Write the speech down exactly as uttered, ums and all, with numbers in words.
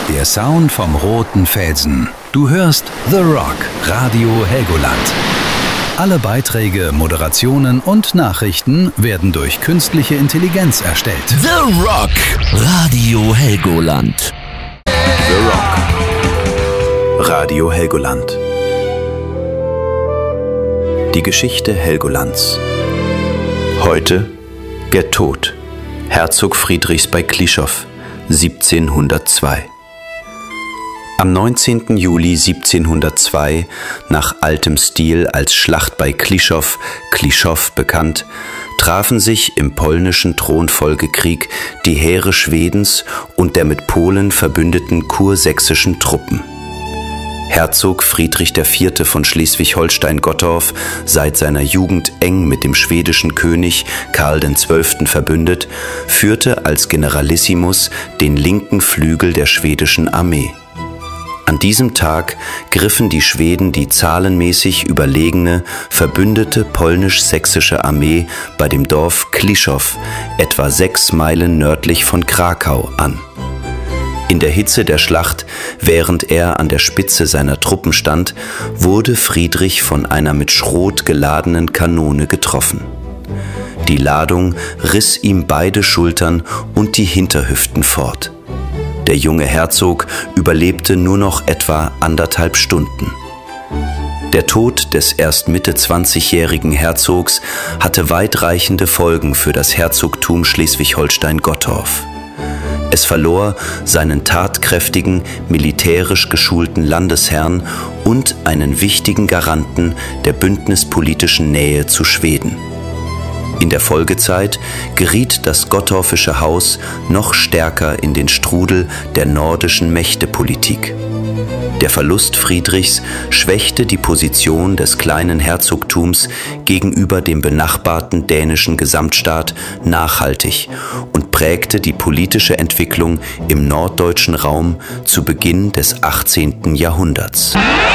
Der Sound vom roten Felsen. Du hörst The Rock, Radio Helgoland. Alle Beiträge, Moderationen und Nachrichten werden durch künstliche Intelligenz erstellt. The Rock, Radio Helgoland. The Rock, Radio Helgoland. Die Geschichte Helgolands. Heute der Tod. Herzog Friedrichs bei Klischow, siebzehnhundertzwei. Am neunzehnten Juli siebzehnhundertzwei, nach altem Stil als Schlacht bei Klischow, Klischow bekannt, trafen sich im polnischen Thronfolgekrieg die Heere Schwedens und der mit Polen verbündeten kursächsischen Truppen. Herzog Friedrich der Vierte von Schleswig-Holstein-Gottorf, seit seiner Jugend eng mit dem schwedischen König Karl den Zwölften verbündet, führte als Generalissimus den linken Flügel der schwedischen Armee. An diesem Tag griffen die Schweden die zahlenmäßig überlegene, verbündete polnisch-sächsische Armee bei dem Dorf Klischow, etwa sechs Meilen nördlich von Krakau, an. In der Hitze der Schlacht, während er an der Spitze seiner Truppen stand, wurde Friedrich von einer mit Schrot geladenen Kanone getroffen. Die Ladung riss ihm beide Schultern und die Hinterhüften fort. Der junge Herzog überlebte nur noch etwa anderthalb Stunden. Der Tod des erst Mitte zwanzigjährigen Herzogs hatte weitreichende Folgen für das Herzogtum Schleswig-Holstein-Gottorf. Es verlor seinen tatkräftigen, militärisch geschulten Landesherrn und einen wichtigen Garanten der bündnispolitischen Nähe zu Schweden. In der Folgezeit geriet das gottorfische Haus noch stärker in den Strudel der nordischen Mächtepolitik. Der Verlust Friedrichs schwächte die Position des kleinen Herzogtums gegenüber dem benachbarten dänischen Gesamtstaat nachhaltig und prägte die politische Entwicklung im norddeutschen Raum zu Beginn des achtzehnten Jahrhunderts.